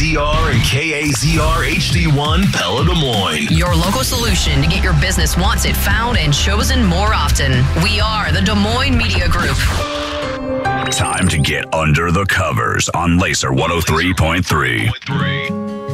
KZR and KAZR HD1 Pella Des Moines. Your local solution to get your business wanted, found, and chosen more often. We are the Des Moines Media Group. Time to get under the covers on Laser 103.3.